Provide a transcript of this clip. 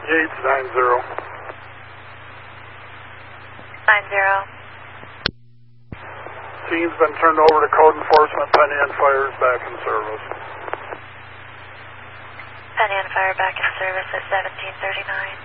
Yates 90. 90. Scene's been turned over to code enforcement. Penny and Fire is back in service. Penny and Fire back in service at 1739.